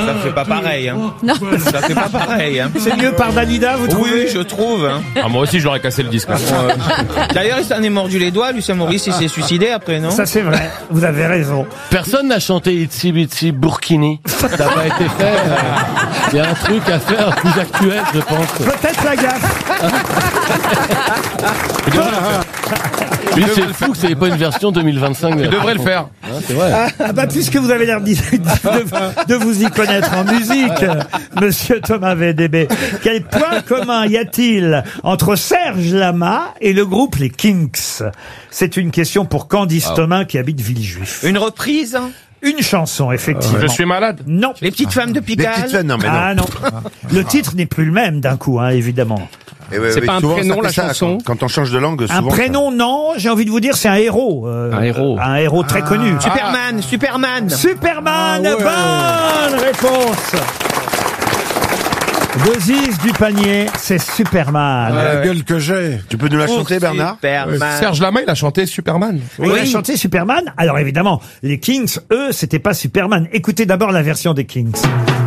Ça fait pas pareil, hein. Non. Ça fait pas pareil, hein. C'est mieux par Dalida, vous trouvez? Oui, je trouve, hein. Ah, moi aussi, je l'aurais cassé le disque. D'ailleurs, il s'en est mordu les doigts, Lucien Maurice, il s'est suicidé après, non? Ça c'est vrai, vous avez raison. Personne n'a chanté Itsy Bitsy Burkini. Ça n'a pas été fait. Il y a un truc à faire plus actuel, je pense. Peut-être la gaffe. Lui, c'est fou que c'est pas une version 2025. Tu devrais le faire. C'est vrai. Ah bah puisque vous avez l'air de vous y connaître en musique, monsieur Thomas VDB, quel point commun y a-t-il entre Serge Lama et le groupe Les Kinks? C'est une question pour Candice Thomas qui habite Villejuif. Une reprise, hein. Une chanson, effectivement. Je suis malade. Non. Les petites femmes de Des Pigalle. petites fans, non, mais non. Ah non. Le titre n'est plus le même d'un coup, hein, évidemment. Et ouais, C'est pas un souvent, prénom, ça fait la ça, chanson quand on change de langue, souvent. Un prénom, non. J'ai envie de vous dire, c'est un héros. Un héros. Un héros très connu. Superman, Superman. Superman, bonne réponse de Ziz du panier, c'est Superman. La gueule que j'ai. Tu peux nous la chanter, Bernard? Superman. Serge Lama, il a chanté Superman. Il a chanté Superman. Alors évidemment, les Kings, eux, c'était pas Superman. Écoutez d'abord la version des Kings.